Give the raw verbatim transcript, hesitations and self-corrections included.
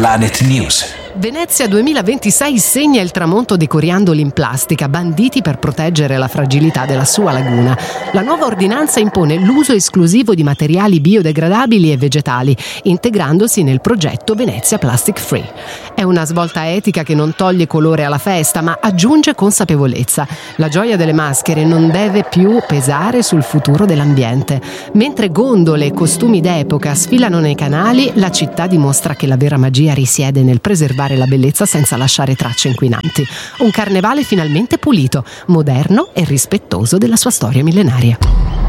Planet News. Venezia duemilaventisei segna il tramonto dei coriandoli in plastica banditi per proteggere la fragilità della sua laguna. La nuova ordinanza impone l'uso esclusivo di materiali biodegradabili e vegetali, integrandosi nel progetto Venezia Plastic Free. È una svolta etica che non toglie colore alla festa, ma aggiunge consapevolezza. La gioia delle maschere non deve più pesare sul futuro dell'ambiente. Mentre gondole e costumi d'epoca sfilano nei canali, la città dimostra che la vera magia risiede nel preservare la bellezza senza lasciare tracce inquinanti. Un carnevale finalmente pulito, moderno e rispettoso della sua storia millenaria.